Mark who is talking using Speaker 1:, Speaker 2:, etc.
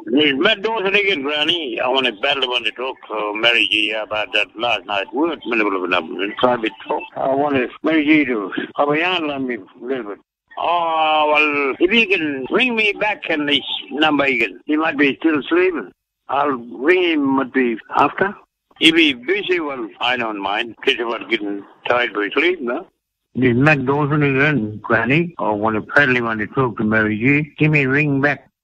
Speaker 1: Met Dawson again, Granny. I want to battle on the talk to Mary G about that last night. We were in private talk. I want to Mary G to have a yarn on me a little bit. Oh, well, if you can ring me back on this number again, he might be still sleeping. I'll ring him, might be after. If he's busy, well, I don't mind. Kids about getting tired by sleep, no? This Mac Dawson again, Granny. I want to pedally want to talk to Mary G. Give me a ring back.